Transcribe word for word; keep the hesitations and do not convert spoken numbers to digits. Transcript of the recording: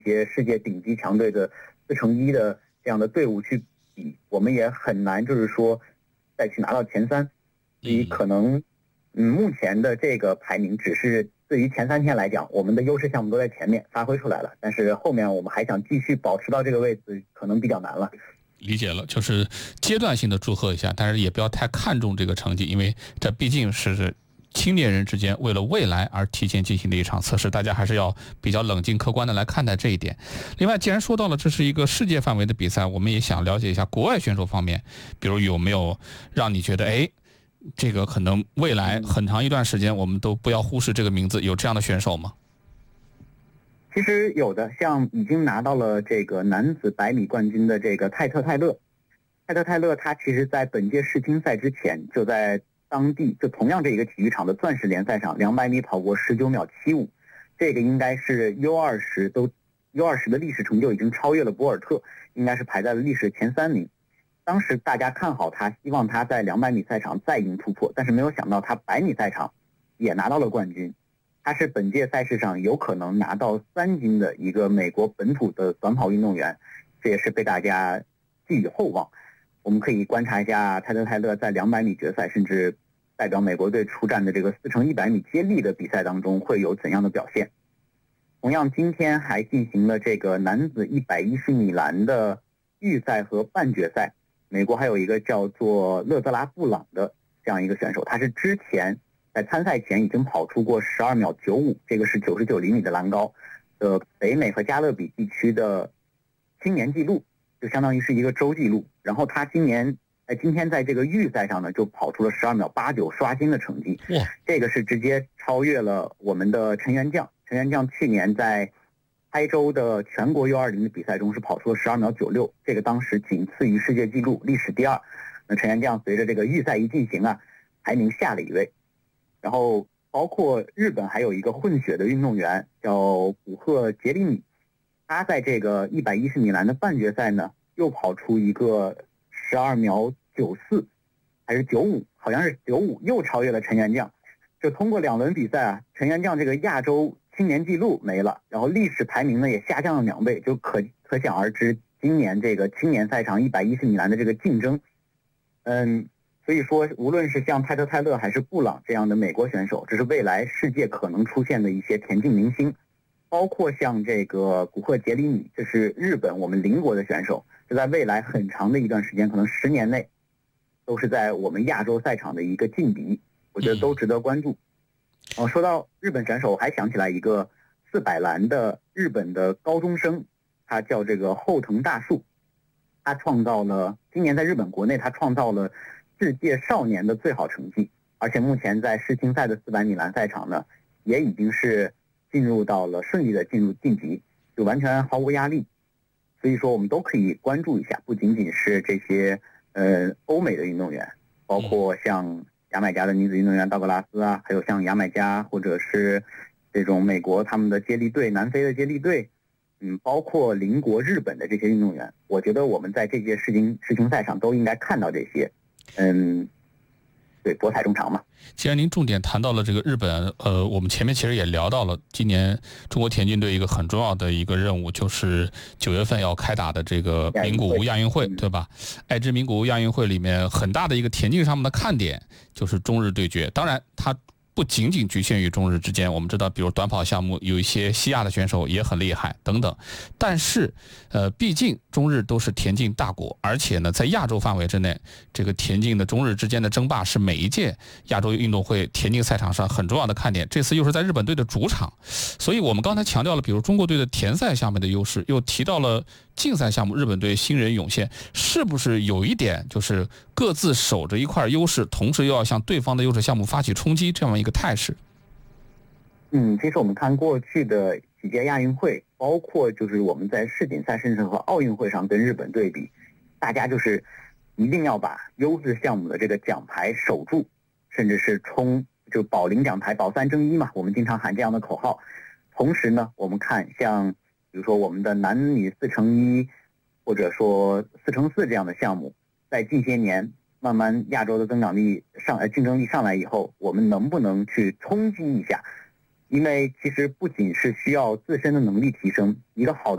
些世界顶级强队的四乘一的这样的队伍去比，我们也很难就是说再去拿到前三。所以可能，嗯，目前的这个排名只是对于前三天来讲，我们的优势项目都在前面发挥出来了，但是后面我们还想继续保持到这个位置，可能比较难了。 理解了，就是阶段性的祝贺一下，但是也不要太看重这个成绩，因为这毕竟是青年人之间为了未来而提前进行的一场测试，大家还是要比较冷静客观的来看待这一点。另外，既然说到了这是一个世界范围的比赛，我们也想了解一下国外选手方面，比如有没有让你觉得，哎，这个可能未来很长一段时间我们都不要忽视这个名字，有这样的选手吗？ 其实有的，像已经拿到了这个男子百米冠军的这个泰特泰勒，泰特泰勒他其实在本届世青赛之前就在当地就同样这一个体育场的钻石联赛上两百米跑过十九秒七五，这个应该是 U 二十 都 U 二十 的历史成就已经超越了博尔特，应该是排在了历史前三名。当时大家看好他，希望他在两百米赛场再赢突破，但是没有想到他百米赛场也拿到了冠军。他是本届赛事上有可能拿到三金的一个美国本土的短跑运动员，这也是被大家寄予厚望。我们可以观察一下泰特泰勒在两百米决赛，甚至代表美国队出战的这个四乘一百米接力的比赛当中会有怎样的表现。同样，今天还进行了这个男子一百一十米栏的预赛和半决赛。美国还有一个叫做勒泽拉布朗的这样一个选手，他是之前在参赛前已经跑出过十二秒九五，这个是九十九厘米的栏高的北美和加勒比地区的青年纪录，就相当于是一个州纪录。然后他今年在今天在这个预赛上呢，就跑出了十二秒八九，刷新的成绩。这个是直接超越了我们的陈元将。陈元将去年在台州的全国 U 二十 的比赛中是跑出了十二秒九六，这个当时仅次于世界纪录，历史第二。那陈元将随着这个预赛一进行啊，排名下了一位。然后包括日本还有一个混血的运动员叫古贺杰里米，他在这个一百一十米栏的半决赛呢，又跑出一个十二秒九四还是九五，好像是九五，又超越了陈元将。就通过两轮比赛啊，陈元将这个亚洲青年纪录没了，然后历史排名呢也下降了两倍，就可可想而知今年这个青年赛场一百一十米栏的这个竞争。嗯，所以说无论是像泰特泰勒还是布朗这样的美国选手，这是未来世界可能出现的一些田径明星。包括像这个古贺杰里米，这是日本我们邻国的选手，就在未来很长的一段时间，可能十年内都是在我们亚洲赛场的一个劲敌，我觉得都值得关注。哦，说到日本选手，我还想起来一个四百栏的日本的高中生，他叫这个后藤大树，他创造了今年在日本国内他创造了世界少年的最好成绩，而且目前在世青赛的四百米栏赛场呢，也已经是进入到了顺利的进入晋级，就完全毫无压力。所以说我们都可以关注一下，不仅仅是这些呃欧美的运动员，包括像牙买加的女子运动员道格拉斯啊，还有像牙买加或者是这种美国他们的接力队、南非的接力队，嗯，包括邻国日本的这些运动员，我觉得我们在这届世青世青赛上都应该看到这些，嗯。对，博采众长嘛。 既然您重点谈到了这个日本，呃，我们前面其实也聊到了，今年中国田径队一个很重要的一个任务，就是九月份要开打的这个名古屋亚运会，对吧？爱知名古屋亚运会里面很大的一个田径上面的看点就是中日对决，当然它不仅仅局限于中日之间，我们知道，比如短跑项目有一些西亚的选手也很厉害等等。但是，呃，毕竟中日都是田径大国，而且呢，在亚洲范围之内，这个田径的中日之间的争霸是每一届亚洲运动会田径赛场上很重要的看点。这次又是在日本队的主场，所以我们刚才强调了，比如中国队的田赛项目的优势，又提到了竞赛项目日本队新人涌现，是不是有一点就是各自守着一块优势，同时又要向对方的优势项目发起冲击这样一个态势？ 嗯，其实我们看过去的几届亚运会，包括就是我们在世锦赛甚至和奥运会上跟日本对比，大家就是一定要把优势项目的这个奖牌守住，甚至是冲就保龄奖牌保三争一嘛，我们经常喊这样的口号。同时呢，我们看像比如说我们的男女四乘一或者说四乘四这样的项目，在近些年慢慢亚洲的增长力上呃竞争力上来以后，我们能不能去冲击一下？因为其实不仅是需要自身的能力提升，一个好的